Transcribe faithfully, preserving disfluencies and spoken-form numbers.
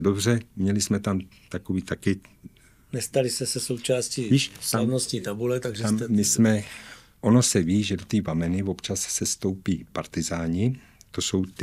Dobře, měli jsme tam takový taky... Nestali jste se součástí Víš, slavnostní tabule, takže tam jste... My jsme, ono se ví, že do té Vameny občas se stoupí partizáni, to jsou ty